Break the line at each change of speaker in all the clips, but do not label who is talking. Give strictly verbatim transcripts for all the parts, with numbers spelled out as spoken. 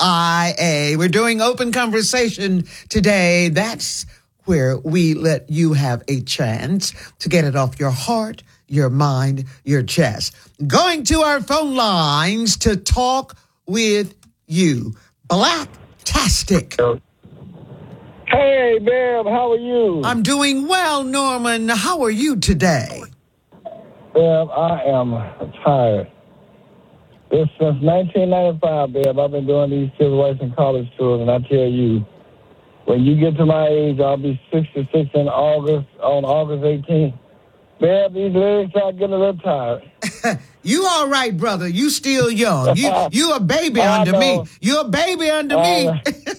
I A. We're doing open conversation today. That's where we let you have a chance to get it off your heart, your mind, your chest. Going to our phone lines to talk with you. Blacktastic.
Hey, Bev, how are you?
I'm doing well, Norman. How are you today?
Bev, I am tired. This since nineteen ninety-five, Bev, I've been doing these civil rights and college tours, and I tell you, when you get to my age, I'll be sixty-six in August, on August eighteenth. Bev, these legs start getting a little tired.
You all right, brother. You still young. You you a baby under me. You a baby under uh, me.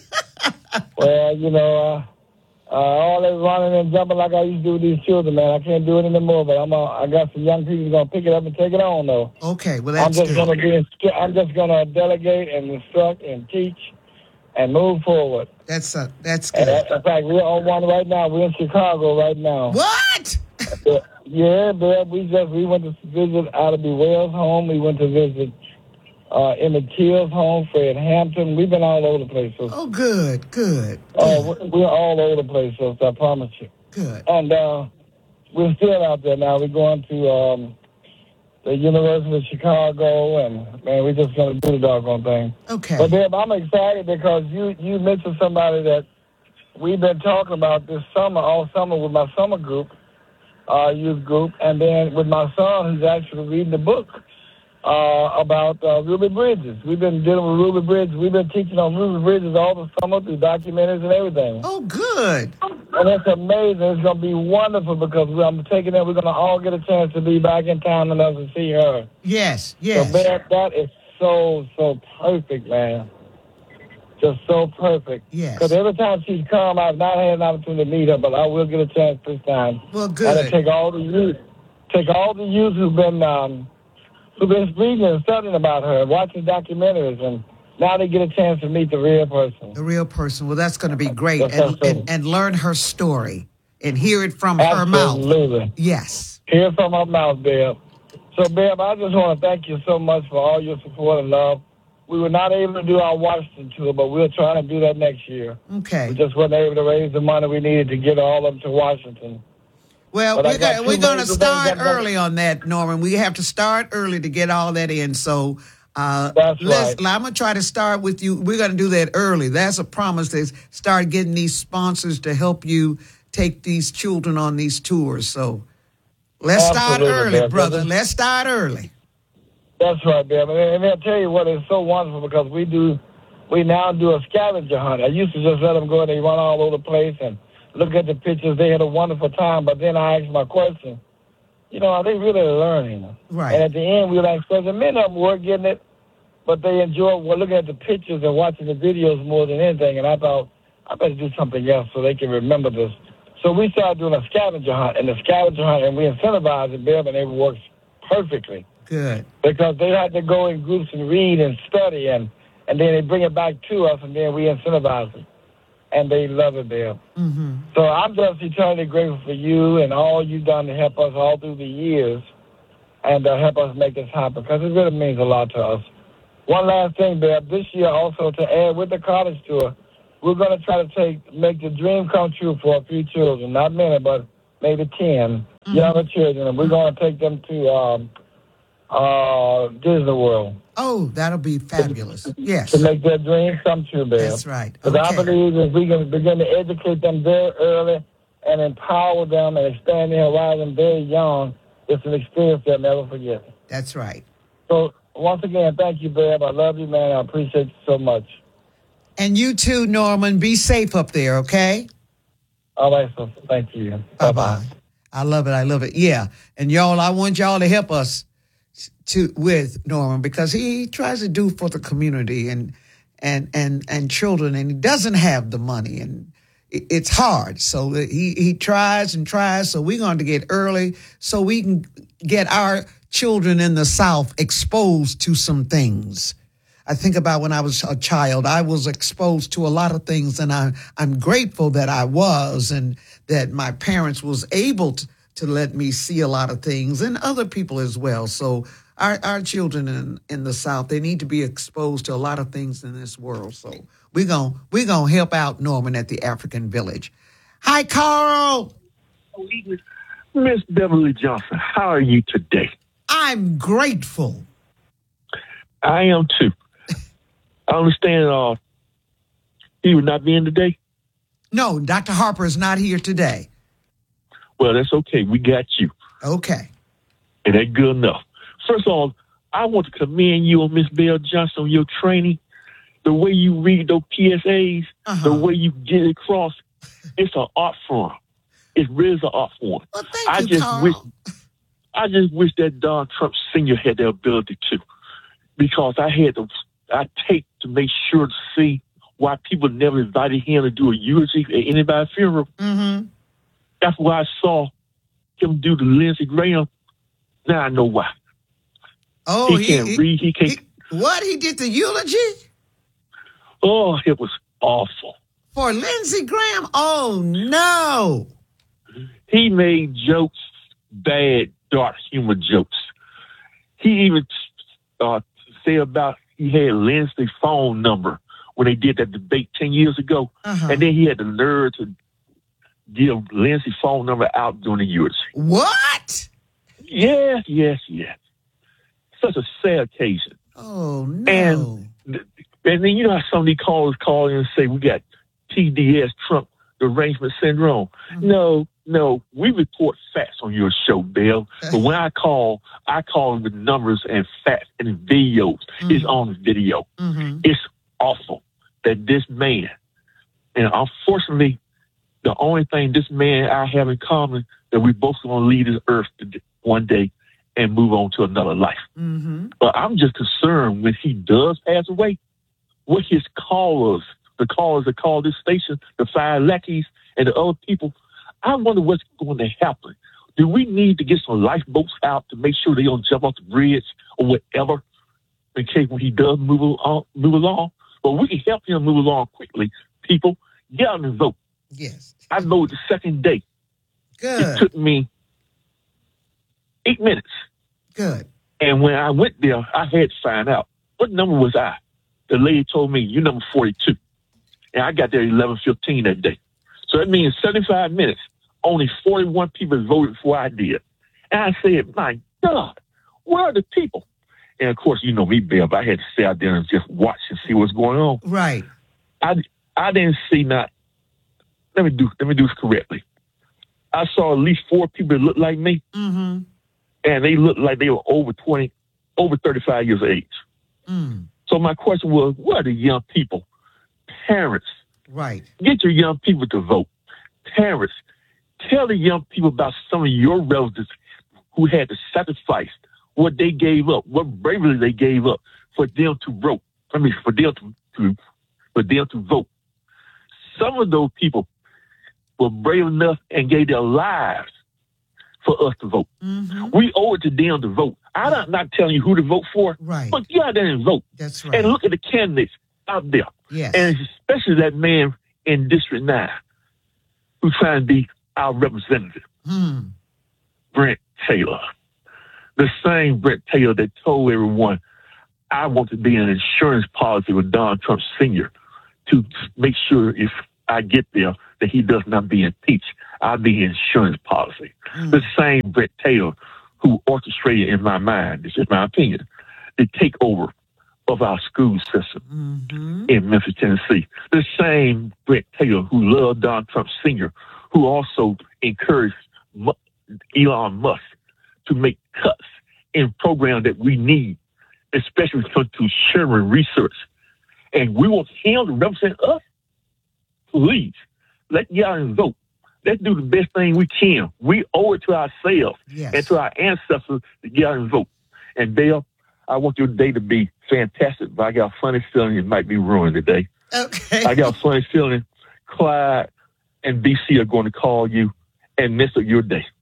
Well, you know, uh, uh, all that running and jumping like I used to do with these children, man, I can't do it anymore. But I'm, uh, I got some young people who's gonna pick it up and take it on, though.
Okay, well that's
I'm just
good.
gonna be, I'm just gonna delegate and instruct and teach and move forward.
That's uh, that's good.
And in fact, we're on one right now. We're in Chicago right now.
What?
Yeah, but we just we went to visit Otterby Wells' home. We went to visit uh, Emmett Till's home, Fred Hampton. We've been all over the place. So,
oh, good, good.
Oh, uh, we're all over the place, so I promise you.
Good.
And uh, we're still out there now. We're going to um, the University of Chicago, and man, we're just going to do the doggone thing.
Okay.
But Deb, I'm excited because you you mentioned somebody that we've been talking about this summer, all summer with my summer group. Uh, youth group, and then with my son, who's actually reading the book uh, about uh, Ruby Bridges. We've been dealing with Ruby Bridges. We've been teaching on Ruby Bridges all the summer through documentaries and everything.
Oh, good.
And it's amazing. It's going to be wonderful because I'm taking it. We're going to all get a chance to be back in town enough to see her.
Yes, yes.
So that, that is so, so perfect, man. Just so perfect.
Yes.
Because every time she's come, I've not had an opportunity to meet her, but I will get a chance this time.
Well, good.
And to take all the youth, take all the youth who've been um, who've been reading and studying about her, watching documentaries, and now they get a chance to meet the real person.
The real person. Well, that's going to be great,
That's
and,
absolutely.
and and learn her story and hear it from
Absolutely.
her mouth.
Absolutely.
Yes.
Hear it from her mouth, Beb. So, Beb, I just want to thank you so much for all your support and love. We were not able to do our Washington tour, but we're trying to do that next year.
Okay.
We just weren't able to raise the money we needed to get all of them to Washington.
Well,
But
we're,
I got
go-
two
we're going to
major
start
things that-
early on that, Norman. We have to start early to get all that in. So uh,
That's
let's,
right.
I'm going to try to start with you. We're going to do that early. That's a promise to start getting these sponsors to help you take these children on these tours. So let's
Absolutely,
start early,
Deb.
brother. Let's start early.
That's right, Beb. And, and I'll tell you what, it's so wonderful because we do, we now do a scavenger hunt. I used to just let them go and they run all over the place and look at the pictures. They had a wonderful time. But then I asked my question, you know, are they really learning?
Right.
And at the end, we were like, because many of them were getting it, but they enjoy well, looking at the pictures and watching the videos more than anything. And I thought, I better do something else so they can remember this. So we started doing a scavenger hunt, and the scavenger hunt, and we incentivized it, Beb, and it works perfectly.
Good.
Because they had to go in groups and read and study, and, and then they bring it back to us, and then we incentivize it. And they love it there.
Mm-hmm.
So I'm just eternally grateful for you and all you've done to help us all through the years and uh, help us make this happen, because it really means a lot to us. One last thing, Beb. This year also, to add with the college tour, we're going to try to take make the dream come true for a few children. Not many, but maybe ten mm-hmm. younger children. And we're going to take them to... Um, Uh, Disney World.
Oh, that'll be fabulous. Yes.
To make their dreams come true, Beb.
That's right.
Because
Okay.
I believe if we can begin to educate them very early and empower them and expand their horizon very young, it's an experience they'll never forget.
That's right.
So, once again, thank you, Beb. I love you, man. I appreciate you so much.
And you too, Norman. Be safe up there, okay?
All right, so thank you.
Bye-bye.
Bye-bye.
I love it. I love it. Yeah. And y'all, I want y'all to help us to with Norman, because he tries to do for the community and and and and children, and he doesn't have the money, and it, it's hard. So he he tries and tries. So we're going to get early so we can get our children in the South exposed to some things. I think about when I was a child, I was exposed to a lot of things, and I I'm grateful that I was, and that my parents was able to to let me see a lot of things, and other people as well. So our, our children in, in the South, they need to be exposed to a lot of things in this world. So we're going we're gonna help out Norman at the African Village. Hi, Carl.
Miss Beverly Johnson, how are you today?
I'm grateful.
I am too. I understand uh, he would not be in today?
No, Doctor Harper is not here today.
Well, that's okay. We got you.
Okay.
And that's good enough. First of all, I want to commend you on Miss Bell Johnson on your training. The way you read those P S As, uh-huh. the way you get it across, it's an art form. It really is an art form.
Well, thank
I
you,
just
Carl.
wish I just wish that Donald Trump Senior had the ability to, because I had to I take to make sure to see why people never invited him to do a eulogy at anybody's funeral.
Mm-hmm.
That's why I saw him do the Lindsey Graham. Now I know why.
Oh,
he, he can't read. He can't.
He, what? He did the eulogy?
Oh, it was awful.
For Lindsey Graham? Oh, no.
He made jokes, bad, dark humor jokes. He even uh, said about he had Lindsey's phone number when they did that debate ten years ago.
Uh-huh.
And then he had the nerve to give Lindsey's phone number out during the eulogy.
What?
Yes, yes, yes. Such a sad occasion.
Oh, no.
And, and then you know how some of these callers call in and say, we got T D S, Trump derangement syndrome. Mm-hmm. No, no, we report facts on your show, Bill. But when I call, I call with numbers and facts and videos. Mm-hmm. It's on video.
Mm-hmm.
It's awful that this man, and unfortunately, the only thing this man and I have in common, that we both going to leave this earth one day and move on to another life.
Mm-hmm.
But I'm just concerned when he does pass away, what his callers, the callers that call this station, the five lackeys and the other people, I wonder what's going to happen. Do we need to get some lifeboats out to make sure they don't jump off the bridge or whatever in case when he does move along? Move along? But we can help him move along quickly. People, get out and vote.
Yes.
I voted the second day.
Good.
It took me eight minutes.
Good.
And when I went there, I had to find out, what number was I? The lady told me, you're number forty-two. And I got there at eleven fifteen that day. So that means seventy-five minutes, only forty-one people voted before I did. And I said, my God, where are the people? And of course, you know me, Bill, I had to stay out there and just watch and see what's going on.
Right.
I, I didn't see not, let me do let me do this correctly. I saw at least four people that looked like me.
Mm-hmm.
And they looked like they were over twenty, over thirty-five years of age.
Mm.
So my question was, what are the young people? Parents.
Right.
Get your young people to vote. Parents, tell the young people about some of your relatives who had to sacrifice what they gave up, what bravery they gave up for them to vote. I mean, for them to, to for them to vote. Some of those people were brave enough and gave their lives for us to vote.
Mm-hmm.
We owe it to them to vote. I'm not telling you who to vote for,
right.
but get out there and vote.
That's right.
And look at the candidates out there.
Yes.
And especially that man in District nine who's trying to be our representative,
hmm.
Brent Taylor. The same Brent Taylor that told everyone, I want to be an insurance policy with Donald Trump Senior to make sure if I get there that he does not be impeached. I'll be insurance policy. Mm. The same Brett Taylor who orchestrated in my mind, this is my opinion, the takeover of our school system
mm-hmm.
in Memphis, Tennessee. The same Brett Taylor who loved Donald Trump Senior, who also encouraged Elon Musk to make cuts in programs that we need, especially to Sherman Research. And we want him to represent us. Please, let's get out and vote. Let's do the best thing we can. We owe it to ourselves
yes.
and to our ancestors to get out and vote. And Dale, I want your day to be fantastic, but I got a funny feeling it might be ruined today.
Okay.
I got a funny feeling Clyde and B C are going to call you and mess up your day.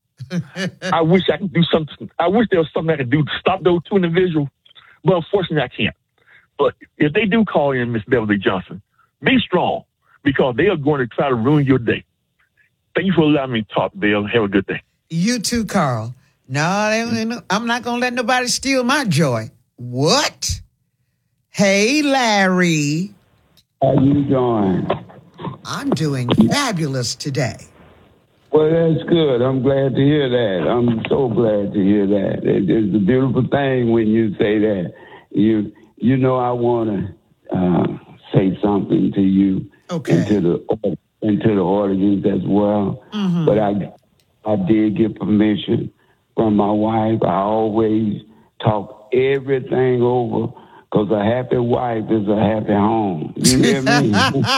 I wish I could do something. I wish there was something I could do to stop those two individuals, but unfortunately I can't. But if they do call in Miss Beverly Johnson, be strong, because they are going to try to ruin your day. Thank you for allowing me to talk, Bill. Have a good day.
You too, Carl. No, they, they, I'm not going to let nobody steal my joy. What? Hey, Larry.
How you doing?
I'm doing fabulous today.
Well, that's good. I'm glad to hear that. I'm so glad to hear that. It, it's a beautiful thing when you say that. You you know I want to uh, say something to you
okay.
and to the, and to the audience as well.
Mm-hmm.
But I, I did get permission from my wife. I always talk everything over because a happy wife is a happy home. You hear me?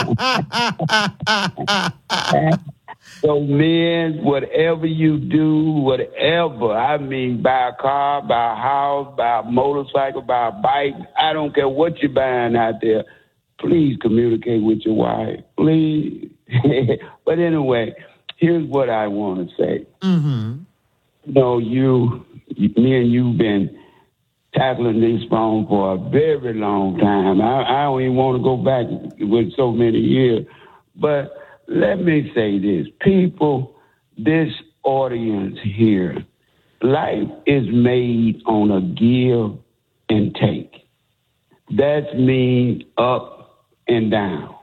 So, men, whatever you do, whatever, I mean, buy a car, buy a house, buy a motorcycle, buy a bike, I don't care what you're buying out there, please communicate with your wife, please. But anyway, here's what I want to say.
Mm-hmm.
You know, you, me and you've been tackling this phone for a very long time. I, I don't even want to go back with so many years, but let me say this. People, this audience here, life is made on a give and take. That's me up and down.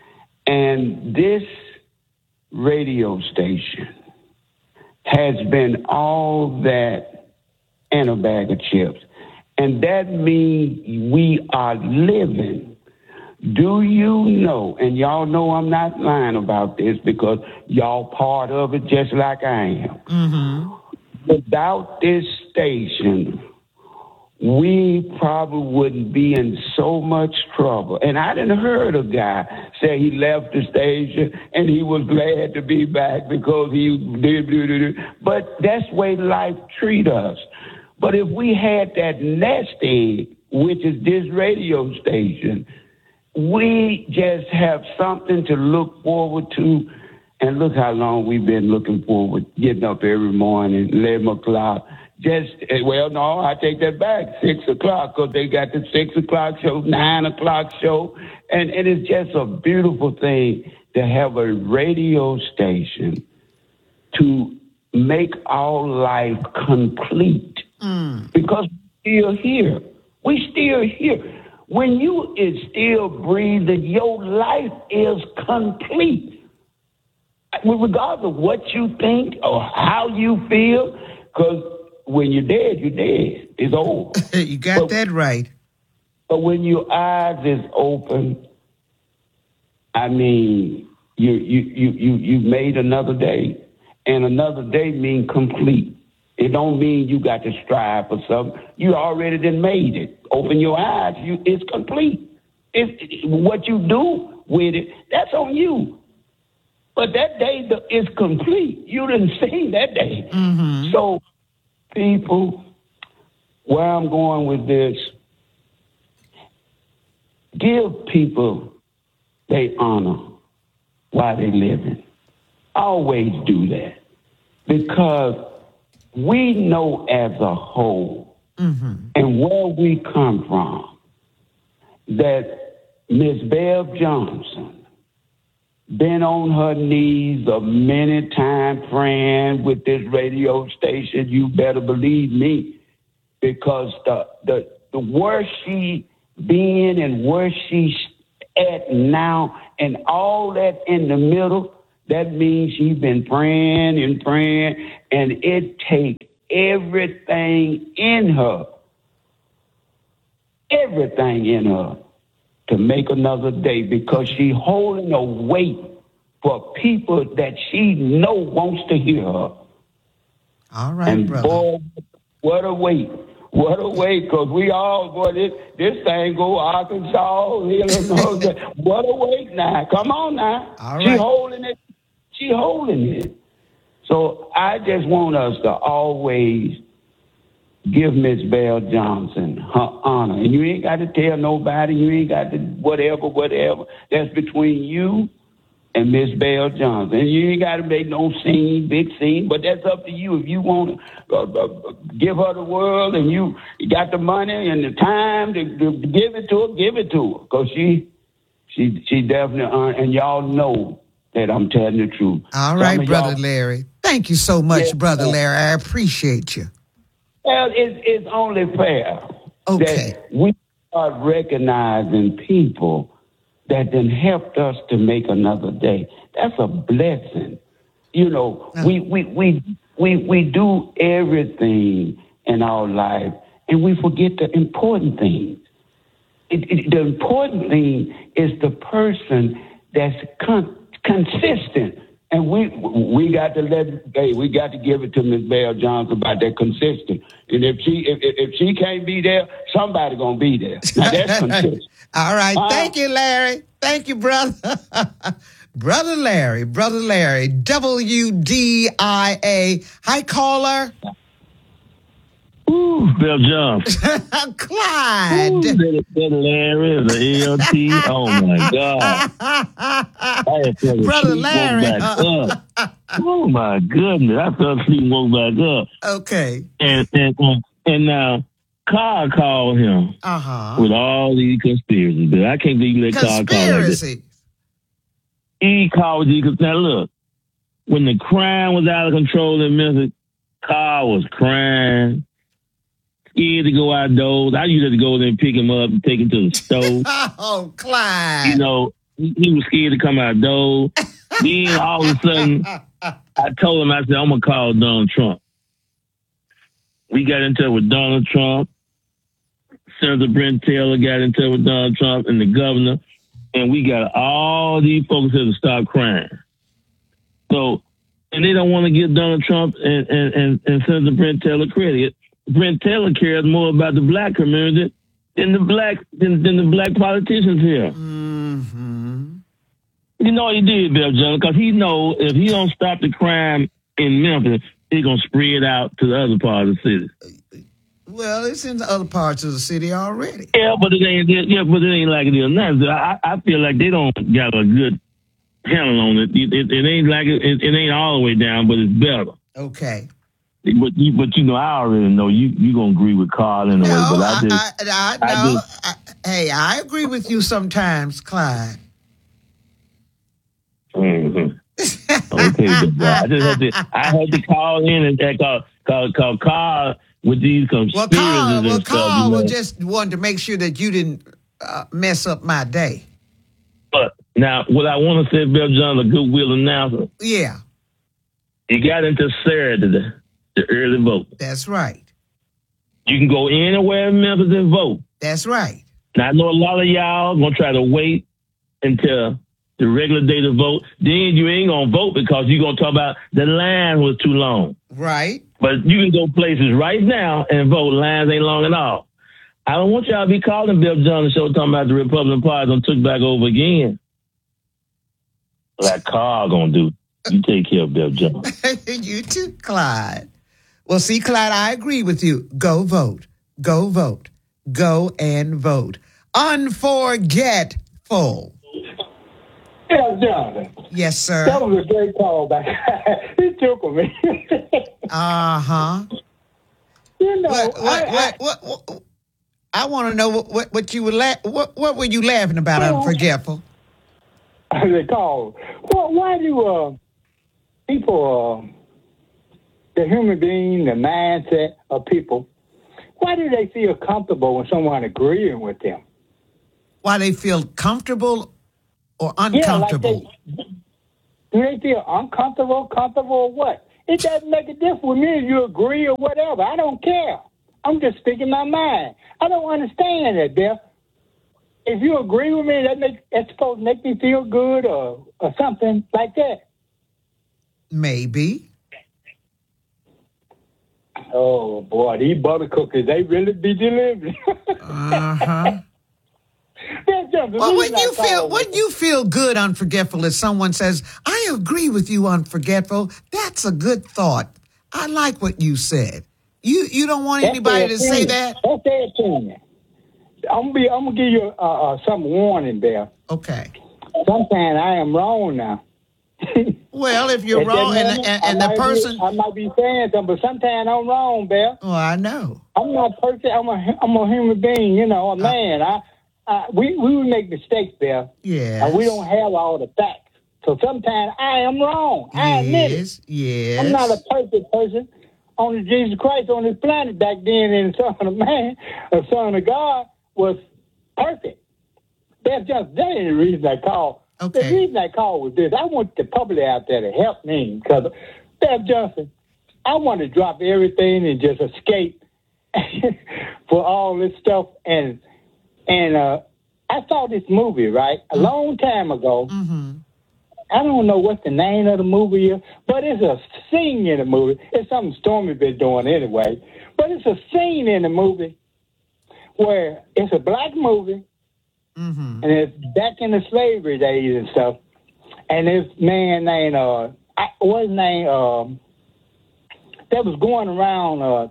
And this radio station has been all that and a bag of chips. And that means we are living. Do you know, and y'all know I'm not lying about this because y'all part of it just like I am.
Mm-hmm.
Without this station, we probably wouldn't be in so much trouble. And I didn't heard a guy say he left the station and he was glad to be back because he did, did, did. But that's the way life treat us. But if we had that nest egg, which is this radio station, we just have something to look forward to. And look how long we've been looking forward, getting up every morning, eleven o'clock. Just, well, no, I take that back, six o'clock, because they got the six o'clock show, nine o'clock show. And, and it's just a beautiful thing to have a radio station to make our life complete.
Mm.
Because we're still here. We still here. When you is still breathing, your life is complete. Regardless of what you think or how you feel, because when you're dead, you're dead. It's over.
You got but, that right.
But when your eyes is open, I mean, you you you you you made another day, and another day mean complete. It don't mean you got to strive for something. You already done made it. Open your eyes. You, it's complete. It's, it, what you do with it, that's on you. But that day is complete. You didn't see that day.
Mm-hmm.
So, people, where I'm going with this, give people they honor while they living. Always do that. Because we know as a whole,
mm-hmm.
and where we come from, that Miss Bev Johnson been on her knees a many times praying with this radio station. You better believe me, because the the the where she been and where she's at now, and all that in the middle. That means she's been praying and praying, and it takes everything in her, everything in her to make another day, because she's holding a weight for people that she know wants to hear her.
All right,
and
brother.
Boy, what a weight. What a weight, because we all, boy, this, this thing go Arkansas, Illinois. What a weight now. Come on now.
All right.
She holding it. She holding it. So I just want us to always give Miss Belle Johnson her honor. And you ain't got to tell nobody. You ain't got to whatever, whatever. That's between you and Miss Belle Johnson. And you ain't got to make no scene, big scene, but that's up to you. If you want to uh, uh, give her the world and you got the money and the time to, to give it to her, give it to her. Because she, she, she definitely earned, and y'all know that I'm telling the truth.
All right, Brother Larry. Thank you so much, yeah, Brother Larry. I appreciate you.
Well, it's, it's only fair
Okay.
that we start recognizing people that then helped us to make another day. That's a blessing. You know,
Uh.
we, we, we, we, we do everything in our life, and we forget the important things. It, it, the important thing is the person that's con- consistent. And we we got to let hey, we got to give it to Miss Bell Johnson about that consistent. And if she if, if she can't be there, somebody gonna be there. Now that's consistent.
All right.
Uh,
Thank you, Larry. Thank you, brother. Brother Larry, Brother Larry, W D I A. Hi, caller.
Ooh, Bill Johnson.
Clyde.
Ooh, that, that Larry, the L T. Oh, my God. I had fell
Brother
asleep,
Larry.
woke back up. Oh, my goodness. I fell asleep and woke back up.
Okay.
And, and, and, and now, Carl called him
Uh-huh.
with all these conspiracies. But I can't believe you let Carl call like that.
Conspiracy.
He called you because, now look, when the crime was out of control in Memphis, Carl was crying. Scared to go outdoors. I used to go there and pick him up and take him to the stove.
Oh, Clyde.
You know, he, he was scared to come outdoors. Then all of a sudden, I told him, I said, I'm going to call Donald Trump. We got in touch with Donald Trump. Senator Brent Taylor got in touch with Donald Trump and the governor. And we got all these folks here to stop crime. So, and they don't want to give Donald Trump and, and, and, and Senator Brent Taylor credit. Brent Taylor cares more about the black community than the black than, than the black politicians here.
Mm-hmm.
You know what he did, Bill Johnson, because he know if he don't stop the crime in Memphis, he's gonna spread out to the other part of the city.
Well, it's in the other parts of the city already.
Yeah, but it ain't. Yeah, but it ain't like it is now. I, I feel like they don't got a good handle on it. It, it, it ain't like it, it. It ain't all the way down, but it's better.
Okay.
But you, but you know, I already know you. You gonna agree with Carl in a
No,
way, but I
I,
just,
I, I,
I
no,
just-
I- hey, I agree with you sometimes, Clyde.
Mm-hmm. Okay, but I just had to. I had to call in and and call call call Carl with these
Well,
conspiracies
Carl,
and
well,
stuff.
Carl
You know?
was just wanted to make sure that you didn't uh, mess up my day.
But now, what I want to say, Bill John, a goodwill announcement.
Yeah,
You got into Saturday, the, the early vote.
that's right.
You can go anywhere in Memphis and vote.
That's right.
Now, I know a lot of y'all gonna try to wait until the regular day to vote. Then you ain't gonna vote because you're gonna talk about the line was too long.
Right.
But you can go places right now and vote. Lines ain't long at all. I don't want y'all to be calling Bill Johnson show talking about the Republican Party done took back over again. Like Carl gonna do. You take care of Bill Johnson.
You too, Clyde. Well, see, Clyde, I agree with you. Go vote. Go vote. Go and vote. Unforgetful.
Yeah, Jonathan.
Yes, sir.
That was a great call back. He tickled me.
Uh-huh.
You know,
What, what,
I,
what, what, what, I want to know what, what, what you were la- what, what were you laughing about,
Well,
Unforgetful?
I, they called. Well, why do uh, people, uh, the human being, the mindset of people, why do they feel comfortable when someone agreeing with them?
Why they feel comfortable or
Yeah, like
uncomfortable?
they, do they feel uncomfortable, comfortable, or what? It doesn't make a difference with me if you agree or whatever. I don't care. I'm just speaking my mind. I don't understand that, Bill. If you agree with me, that make that's supposed to make me feel good or, or something like that.
Maybe.
Oh, boy, these butter cookies, they really be delivering.
Uh-huh.
That's just the
Well, when
reason I
you feel
called.
when you feel good, Unforgetful, if someone says, I agree with you, Unforgetful, that's a good thought. I like what you said. You you don't want
That's
anybody
their
to say
opinion.
that?
That's their opinion. I'm gonna be. I'm gonna give you uh, uh, some warning there.
Okay.
Sometimes I am wrong now.
Well, if you're
At that
wrong and,
moment,
and,
I
and the
might be-
person,
I might be saying something, but sometimes I'm wrong, Bill.
oh, I know.
I'm not perfect. I'm a I'm a human being, you know, a man. I, I we we would make mistakes, Bill,
Yes.
and we don't have all the facts. So sometimes I am wrong. I admit it.
Yes, yes.
I'm not a perfect person. only Jesus Christ on this planet back then, and the Son of Man, the Son of God, was perfect. That's just that ain't the reason I called.
Okay.
The reason I called was this: I want the public out there to help me, because Bev Johnson, I want to drop everything and just escape for all this stuff. And and uh, I saw this movie right a long time ago.
Mm-hmm.
I don't know what the name of the movie is, but it's a scene in the movie. It's something Stormy been doing anyway. But it's a scene in the movie where it's a black movie,
Mm-hmm.
and it's back in the slavery days and stuff. And this man named, uh, I, what's his name, um, that was going around, uh,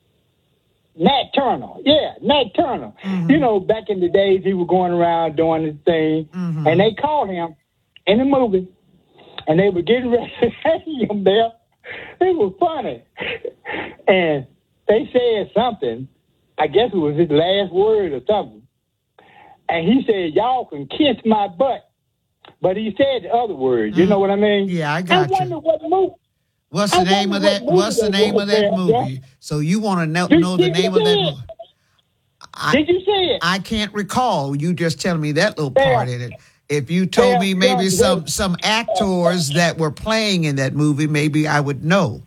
Nat Turner. Yeah, Nat Turner.
Mm-hmm.
You know, back in the days, he was going around doing his thing,
Mm-hmm.
and they called him in the movie, and they were getting ready to hang him there. It was funny. And they said something, I guess it was his last word or something. And he said, y'all can kiss my butt. But he said the other words. You know what I mean?
Yeah, I got
I wonder
you.
what movie.
What's the
I
name of
wonder
that?
what movie
What's the
that
name
was
of that
there,
movie?
yeah.
So you want to know,
Did-
know the
did you
name of that
see it?
movie? I,
Did you see it?
I can't recall. You just telling me that little
Yeah.
part in it. If you told
Yeah,
me maybe
yeah,
some
yeah.
some actors that were playing in that movie, maybe I would know.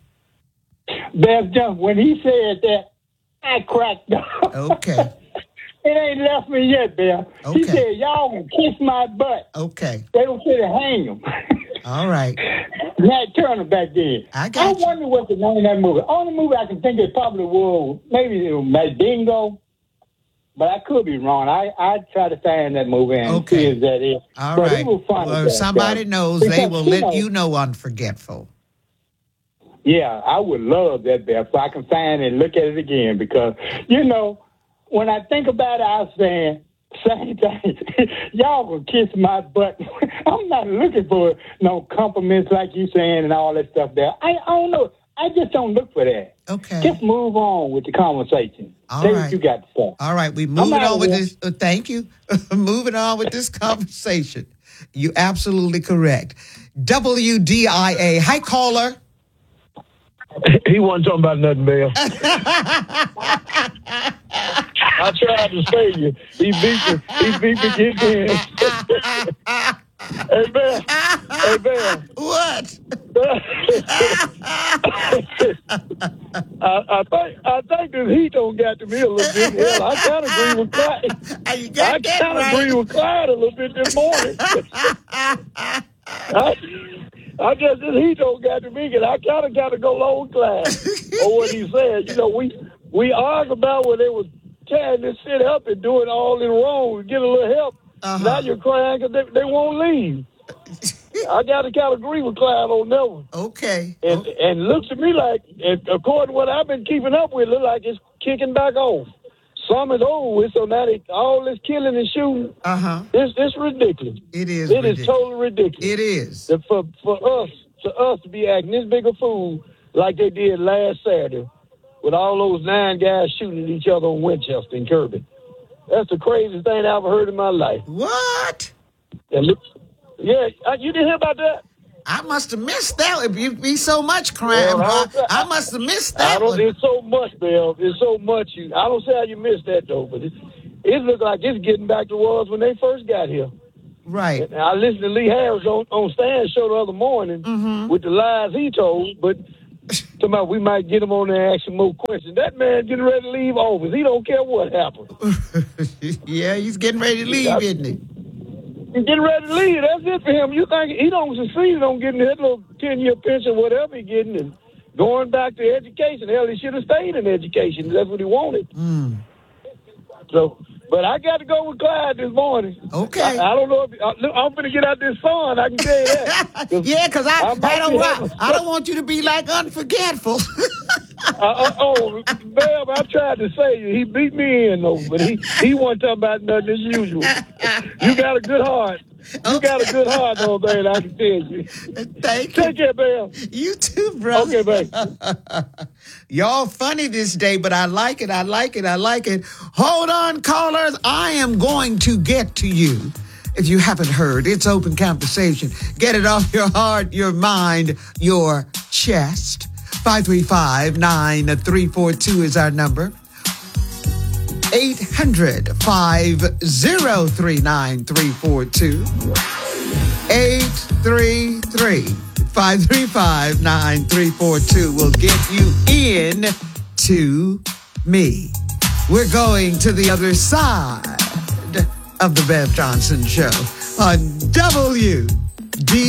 Bev Johnson, when he said that, I cracked up.
Okay.
It ain't left me yet, Bev. He
Okay.
said, y'all can kiss my butt.
Okay.
They don't say to hang him.
All right.
Nat Turner back then.
I got you.
wonder what the name of that movie. Only movie I can think of probably was maybe it was Mandingo, but I could be wrong. I I try to find that movie and
Okay.
see if that is.
All
but
right.
It was funny.
Well,
back
if somebody
then.
knows, they
Because,
will
you
let
know,
you know Unforgetful.
Yeah, I would love that, Beth, so I can find it and look at it again, because, you know, when I think about it, I was saying, same thing. Y'all will kiss my butt. I'm not looking for no compliments like you saying and all that stuff there. I, I don't know. I just don't look for that.
Okay.
Just move on with the conversation.
All
Say
right.
what you got to say.
All right, we moving
out
on
of
with
here.
this. Uh, thank you. Moving on with this conversation. You absolutely correct. W D I A. Hi, caller.
He wasn't talking about nothing, Bill. I tried to save you. He beat me. He beat me again. Hey, Bill. Hey, Bill.
What?
I, I think I think this heat don't got to me a little bit. Hell, I kind of agree with Clyde.
You
I
got that
kind of
right.
agree with Clyde a little bit this morning. I, I guess this heat don't got to me because I kind of got to go low class or what he said. You know, we we argue about when they was tearing this shit up and doing all in wrong and get a little help.
Uh-huh.
Now you're crying because they, they won't leave. I got to kind of agree with Clyde on that one.
Okay.
And
Oh,
and looks to me like, and according to what I've been keeping up with, look like it's kicking back off. Some is over with, so now they, all this killing and shooting,
uh-huh.
it's, it's ridiculous.
It is
It
ridiculous.
is totally ridiculous.
It is.
That for for us to us to be acting this big a fool like they did last Saturday with all those nine guys shooting at each other on Winchester and Kirby. That's the craziest thing I ever heard in my life.
What?
And look, yeah, uh, you didn't hear about that?
I must have missed that. It be, be so much crime.
Well,
I,
I-
I must have missed
I
that
don't.
one.
It's so much, Bill. It's so much. You, I don't say how you missed that though, but it, it looks like it's getting back to was when they first got here.
Right.
And I listened to Lee Harris on, on Stan's show the other morning
Mm-hmm.
with the lies he told, but talking about we might get him on there and ask him more questions. That man getting ready to leave office. He don't care what happened.
Yeah, he's getting ready to leave, isn't he?
He's getting ready to leave. That's it for him. You think he don't succeed on getting that little ten-year pension, whatever he getting, and going back to education. Hell, he should have stayed in education. That's what he wanted.
Mm.
So, but I got to go with Clyde this morning.
Okay.
I, I don't know if I, look, I'm going to get out this sun. I can tell you that.
Yeah, because I,
I
I,
might
don't
be
want
having-
I don't want you to be like Unforgetful.
uh, uh, oh, Bab, I tried to say you. He beat me in though, but he he wasn't talking about nothing as usual. You got a good heart. You
Okay.
got a good heart, though, baby. I can tell you.
Thank you.
Take care, Bab.
You too, brother.
Okay, babe.
Y'all funny this day, but I like it. I like it. I like it. Hold on, callers. I am going to get to you. If you haven't heard, it's open conversation. Get it off your heart, your mind, your chest. five three five, nine three four two is our number. eight hundred, five oh three, nine three four two. eight three three, five three five, nine three four two will get you in to me. We're going to the other side of the Bev Johnson Show on W